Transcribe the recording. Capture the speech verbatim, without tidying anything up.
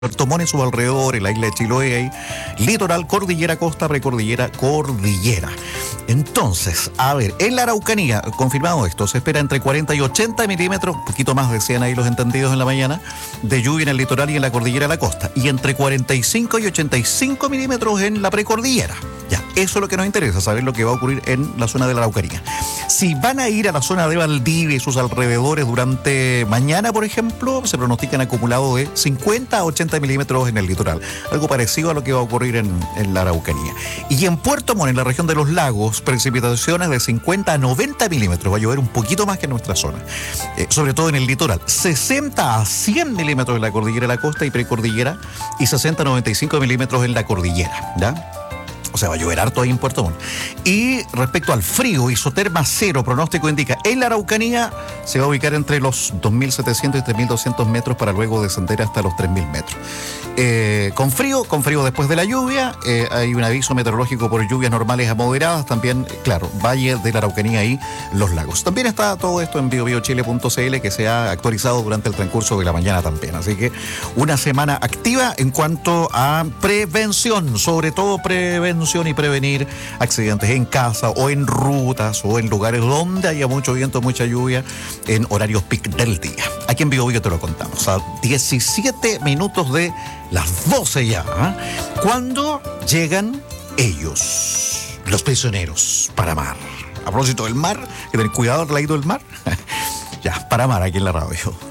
Puerto Montt y sus alrededores, la isla de Chiloé, ahí, litoral, cordillera, costa, precordillera, cordillera. Entonces, a ver, en la Araucanía, confirmado esto, se espera entre cuarenta y ochenta milímetros, un poquito más decían ahí los entendidos en la mañana, de lluvia en el litoral y en la cordillera de la costa, y entre cuarenta y cinco y ochenta y cinco milímetros en la precordillera. Ya, eso es lo que nos interesa, saber lo que va a ocurrir en la zona de la Araucanía. Si van a ir a la zona de Valdivia y sus alrededores durante mañana, por ejemplo, se pronostican acumulados de cincuenta a ochenta milímetros en el litoral, algo parecido a lo que va a ocurrir en, en la Araucanía. Y en Puerto Montt, en la región de los lagos, precipitaciones de cincuenta a noventa milímetros, va a llover un poquito más que en nuestra zona, eh, sobre todo en el litoral, sesenta a cien milímetros en la cordillera de la costa y precordillera, y sesenta a noventa y cinco milímetros en la cordillera, ¿ya? O sea, va a llover harto ahí en Puerto Montt. Y respecto al frío, isoterma cero, pronóstico indica, en la Araucanía se va a ubicar entre los dos mil setecientos y tres mil doscientos metros para luego descender hasta los tres mil metros. Eh, con frío, con frío después de la lluvia, eh, hay un aviso meteorológico por lluvias normales a moderadas, también, claro, Valle de la Araucanía y los lagos. También está todo esto en bio bio chile punto c l, que se ha actualizado durante el transcurso de la mañana también. Así que una semana activa en cuanto a prevención, sobre todo prevención y prevenir accidentes en casa o en rutas o en lugares donde haya mucho viento, mucha lluvia, en horarios peak del día. Aquí en Bio Bio te lo contamos, a diecisiete minutos de las doce ya, ¿eh? Cuando llegan ellos, los prisioneros, para mar. A propósito del mar, que tener cuidado al lado del mar. Ya, para mar aquí en la radio.